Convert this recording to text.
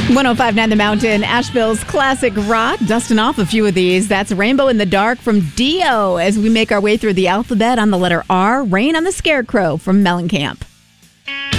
105.9 The Mountain, Asheville's classic rock. Dusting off a few of these. That's Rainbow in the Dark from Dio as we make our way through the alphabet on the letter R. Rain on the Scarecrow from Mellencamp.